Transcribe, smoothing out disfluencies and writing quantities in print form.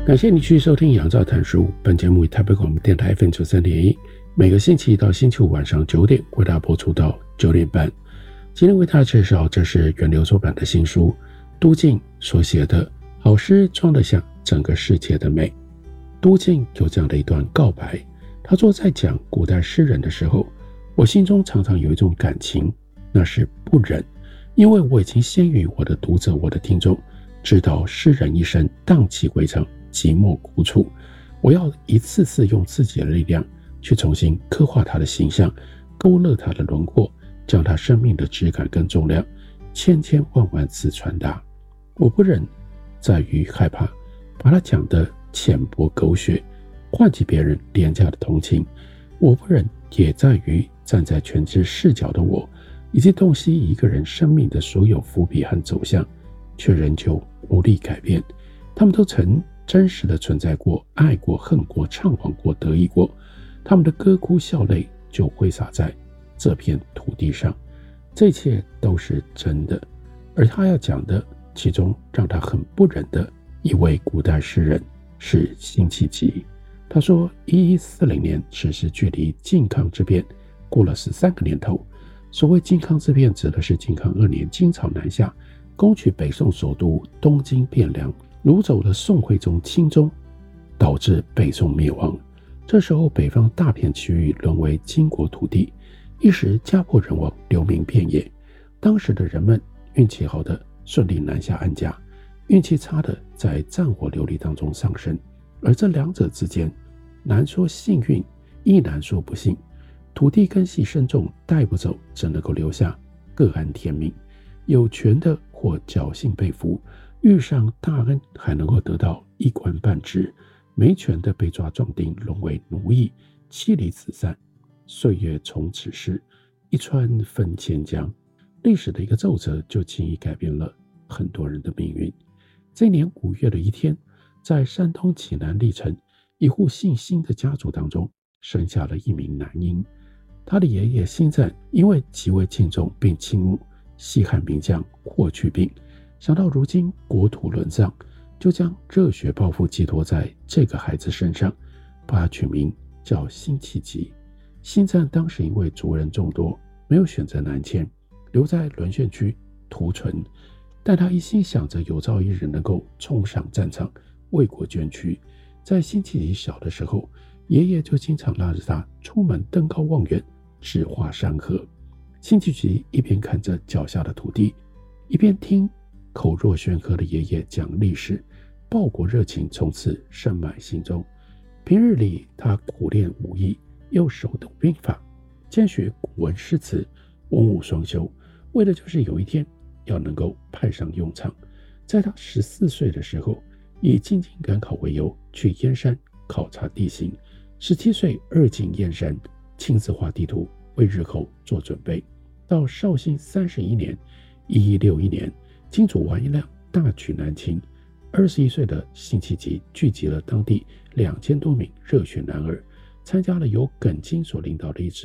感谢你继续收听杨照谈书，本节目以台北广播电台 FM93.1，每个星期一到星期五晚上9点为大家播出到9点半。今天为大家介绍，这是源流出版的新书，都敬所写的《好诗装得下整个世界的美》。都敬有这样的一段告白，他说在讲古代诗人的时候，我心中常常有一种感情，那是不忍，因为我已经先于我的读者、我的听众知道诗人一生荡气归程，寂寞苦楚，我要一次次用自己的力量去重新刻画他的形象，勾勒他的轮廓，将他生命的质感跟重量千千万万次传达。我不忍在于害怕把他讲的浅薄狗血，唤起别人廉价的同情。我不忍也在于站在全知视角的我，以及洞悉一个人生命的所有伏笔和走向，却仍旧无力改变。他们都曾真实的存在过，爱过，恨过，怅惘过，得意过。他们的歌哭笑泪就挥洒在这片土地上，这一切都是真的。而他要讲的，其中让他很不忍的一位古代诗人是辛弃疾。他说1140年，此时距离靖康之变过了13个年头。所谓靖康之变，指的是靖康2年，金朝南下，攻取北宋首都东京汴梁，掳走了宋徽宗钦宗，导致北宋灭亡。这时候北方大片区域沦为金国土地，一时家破人亡，流民遍野。当时的人们运气好的顺利南下安家，运气差的在战火流离当中丧生。而这两者之间，难说幸运，亦难说不幸。土地根系深重，带不走，只能够留下各安天命。有权的或侥幸被俘，遇上大恩还能够得到一官半职，没权的被抓壮丁，沦为奴役，妻离子散。岁月从此逝，一川分千江。历史的一个奏折就轻易改变了很多人的命运。这年5月的一天，在山东济南历城一户姓辛的家族当中，生下了一名男婴。他的爷爷辛赞因为极为敬重并倾慕西汉名将霍去病，想到如今国土沦丧，就将热血抱负寄托在这个孩子身上，把他取名叫辛弃疾。辛赞当时因为族人众多，没有选择南迁，留在沦陷区屠存，但他一心想着有朝一日能够冲上战场，为国捐躯。在辛弃疾小的时候，爷爷就经常拉着他出门登高望远，直画山河。辛弃疾一边看着脚下的土地，一边听口若悬河的爷爷讲历史，报国热情从此深埋心中。平日里他苦练武艺，又熟读兵法，兼学古文诗词，文武双修，为的就是有一天要能够派上用场。在他14岁的时候，以进京赶考为由去燕山考察地形，17岁2进燕山，亲自画地图，为日后做准备。到绍兴31年1161年，金主完颜亮大举南侵，21岁的辛弃疾聚集了当地2000多名热血男儿，参加了由耿京所领导的一支